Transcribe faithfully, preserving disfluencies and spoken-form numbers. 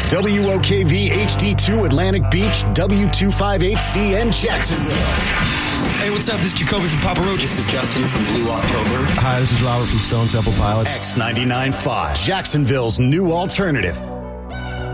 W O K V H D two Atlantic Beach, W two fifty-eight C N Jacksonville. Hey, what's up? This is Jacoby from Papa Roach. This is Justin from Blue October. Hi, this is Robert from Stone Temple Pilots. X ninety-nine point five, Jacksonville's new alternative.